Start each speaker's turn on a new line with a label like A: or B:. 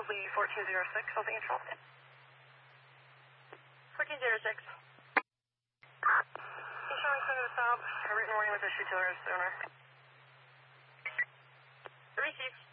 A: Lee 1406, I'll be interrupted. 1406. Insurance Center stop. A written warning was issued to our owner. Receive.